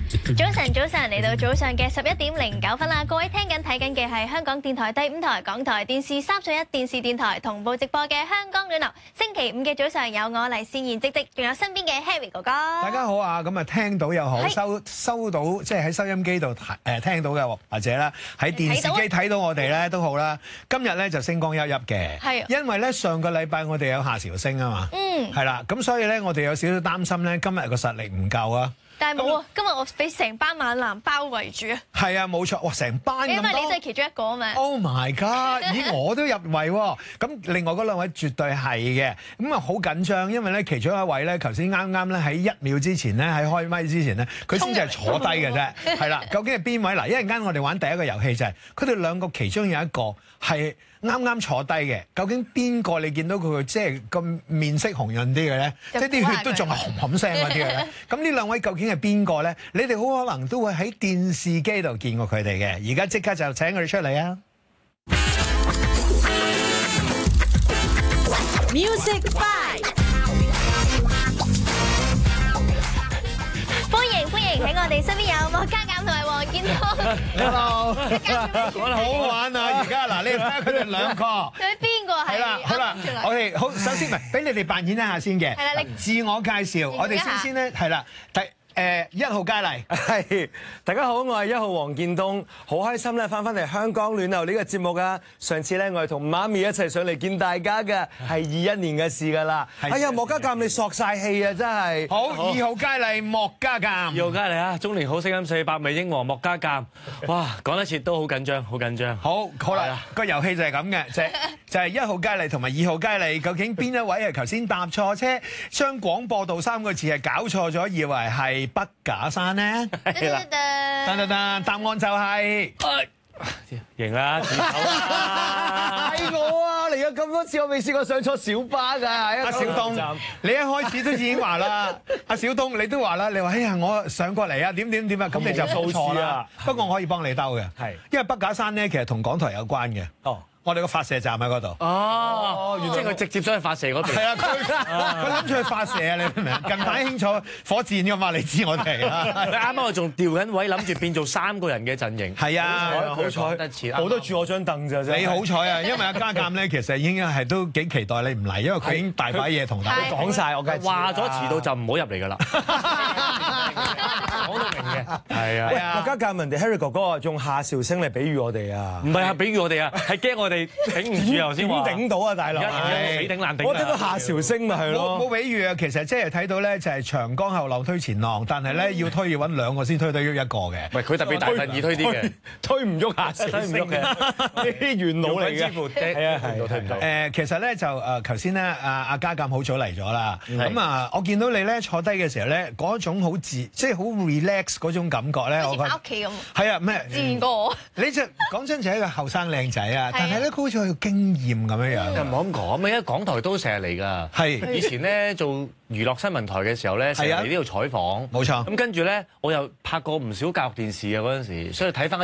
早晨嚟到早上嘅11:09啦！各位聽緊睇緊嘅係香港電台第5台、港台電視31電視電台同步直播嘅香港暖流。星期5嘅早上有我黎善賢，仲有身邊嘅 Harry 哥哥。 大家好啊！咁啊聽到又好，收到即係喺收音機度聽到嘅，或者啦喺電視機睇到我哋咧都好啦。今日咧就星光熠熠嘅，係因為咧上個禮拜我哋有夏韶聲啊嘛，係啦，咁所以咧我哋有少少擔心咧今日個實力唔夠啊。 但係冇啊！今日我俾成班猛男包圍住啊！係啊，冇錯，哇！成班咁多， 因為你真係其中一個啊嘛。 Oh my god！ 咦，我都入圍喎。咁另外嗰兩位絕對係嘅。咁啊好緊張，因為咧其中一位咧，頭先啱咧喺1秒之前咧，喺開咪之前咧，佢先至係坐低嘅啫。係啦，究竟係邊位？嗱，一陣間我哋玩第一個遊戲就係佢哋兩個其中有一個係啱坐低嘅，究竟邊個你見到佢即係個面色紅潤啲嘅咧？即係啲血都仲係冚聲嗰啲嘅咧？咁呢兩位究竟係邊個咧？你哋好可能都會喺電視機度見過佢哋嘅。而家即刻就請佢哋出嚟啊 ！Music Five， 歡迎喺我哋身邊有莫家淦同埋黃建東。 Hello， 好玩啊！而家嗱，你睇下佢哋兩個， 佢邊個係？ 係啦，好啦，我哋好首先俾你哋扮演一下先嘅。係啦，你自我介紹，我哋先咧係啦，1號佳麗， 係大家好，我係1號黃建東，好開心咧翻嚟香港暖流呢個節目噶。上次咧我係同媽咪一齊上嚟見大家嘅，係21年嘅事㗎啦。哎呀，莫家淦你索晒氣啊，真係。 好，2號佳麗莫家淦 ，2號佳麗啊，中年好聲音4百味英皇莫家淦，哇，講一次都好緊張，好緊張。 好啦，個遊戲就係咁嘅，就係1號佳麗同埋2號佳麗，究竟邊一位係頭先搭錯車，將廣播道3個字係搞錯咗，以為係筆架山咧？係啦，答案就係贏啦，自首啦！ 係我啊，嚟咗咁多次，我未試過上錯小巴㗎。 阿小東，你一開始都已經話啦，阿小東你都話啦，你話哎呀我上過嚟啊，點啊，咁你就報錯啦。不過我可以幫你兜嘅，係因為筆架山咧，其實同港台有關嘅。哦。我哋個發射站喺嗰度。 哦，即係佢直接想去發射嗰邊。係啊，佢諗住去發射啊！你明唔明？近排興咗火箭㗎嘛？你知我哋啦。 啱啱我仲調緊位，諗住變做3個人嘅陣營。 係啊， 好彩，我都住我張凳咋啫。 你好彩啊，因為阿家淦咧，其實已經係都幾期待你唔嚟，因為佢已經大把嘢同大家講晒。我梗係話咗遲到就唔好入嚟㗎啦。講到明嘅。係啊。 喂，莫家淦人哋 Harry 哥哥用夏韶聲嚟比喻我哋啊。 唔係啊，比喻我哋啊，係驚我哋頂唔住頭先話。 點頂到啊，大佬？ 死頂爛頂。 我聽到夏韶聲咪係咯。 冇比喻啊，其實即係睇到咧，就係長江後浪推前浪，但係咧要揾2個先推得喐1個嘅。 唔係佢特別大份易推啲嘅， 推唔喐夏韶聲嘅，啲元老嚟嘅。係啊係。 推唔到。 其實咧就頭先咧阿家淦好早嚟咗啦。咁啊，我見到你咧坐低嘅時候咧，嗰種好即係好 relax 嗰種感覺咧， 好似返屋企咁。 係啊，咩？ 自然過我。 你就講真就係一個後生靚仔啊，但係咧佢好似有經驗咁樣樣。 唔好咁講，因為港台都成日嚟㗎。係。以前咧做娛樂新聞台嘅時候咧，成日嚟呢度採訪。冇錯。咁跟住咧，我又拍過唔少教育電視啊嗰陣時，所以睇翻